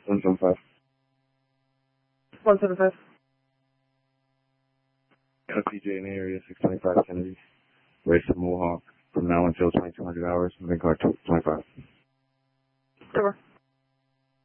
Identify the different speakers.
Speaker 1: 175.
Speaker 2: 175.
Speaker 1: TJ in the area, 625 Kennedy. Race to Mohawk from now until 2200 hours. Moving car 25.
Speaker 2: Over.